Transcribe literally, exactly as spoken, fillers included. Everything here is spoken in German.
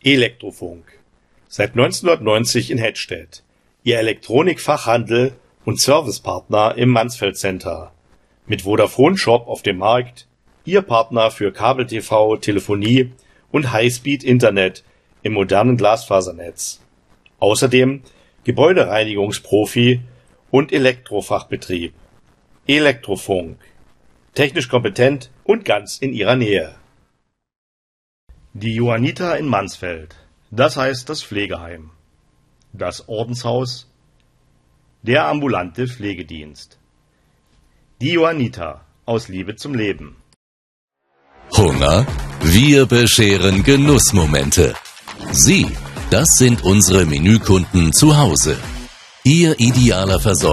Elektrofunk. Seit neunzehnhundertneunzig in Hettstedt. Ihr Elektronikfachhandel und Servicepartner im Mansfeld Center. Mit Vodafone Shop auf dem Markt. Ihr Partner für Kabel-T V, Telefonie und Highspeed-Internet im modernen Glasfasernetz. Außerdem Gebäudereinigungsprofi und Elektrofachbetrieb. Elektrofunk. Technisch kompetent und ganz in ihrer Nähe. Die Johanniter in Mansfeld. Das heißt das Pflegeheim. Das Ordenshaus. Der ambulante Pflegedienst. Die Johanniter aus Liebe zum Leben. Hunger? Wir bescheren Genussmomente. Sie, das sind unsere Menükunden zu Hause. Ihr idealer Versorger